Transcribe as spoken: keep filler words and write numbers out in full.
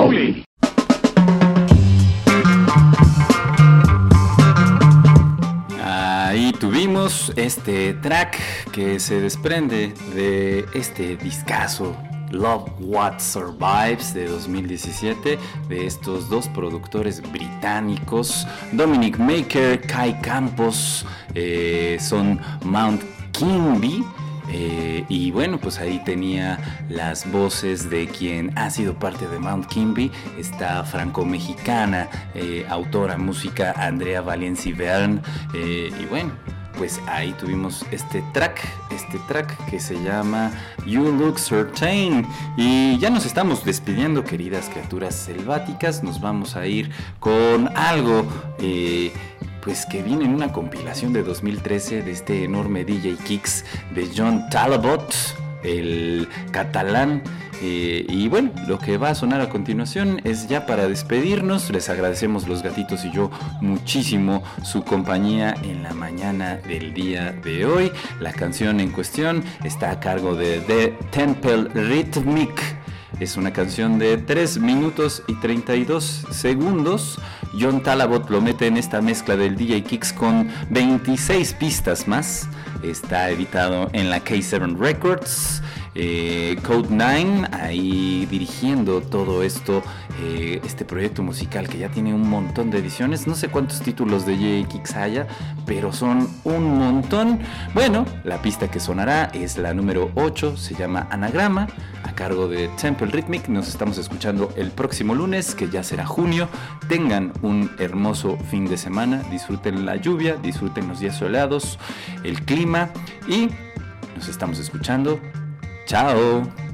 Foley. Ahí tuvimos este track que se desprende de este discazo Love What Survives de dos mil diecisiete de estos dos productores británicos, Dominic Maker, Kai Campos, eh, son Mount Kimby. Eh, y bueno, pues ahí tenía las voces de quien ha sido parte de Mount Kimby, esta franco-mexicana, eh, autora, música, Andrea Valencia Bern, eh, y bueno, pues ahí tuvimos este track, este track que se llama You Look Certain. Y ya nos estamos despidiendo, queridas criaturas selváticas, nos vamos a ir con algo eh, pues que viene en una compilación de dos mil trece de este enorme D J Kicks de John Talabot, el catalán. Eh, y bueno, lo que va a sonar a continuación es ya para despedirnos. Les agradecemos los gatitos y yo muchísimo su compañía en la mañana del día de hoy. La canción en cuestión está a cargo de The Temple Rhythmic. Es una canción de tres minutos y treinta y dos segundos. John Talabot lo mete en esta mezcla del D J Kicks con veintiséis pistas más. Está editado en la K siete Records. Eh, Code nueve ahí dirigiendo todo esto, eh, este proyecto musical que ya tiene un montón de ediciones. No sé cuántos títulos de D J Kicks haya, pero son un montón. Bueno, la pista que sonará es la número ocho, se llama Anagrama, a cargo de Temple Rhythmic. Nos estamos escuchando el próximo lunes, que ya será junio. Tengan un hermoso fin de semana, disfruten la lluvia, disfruten los días soleados, el clima, y nos estamos escuchando. Chao.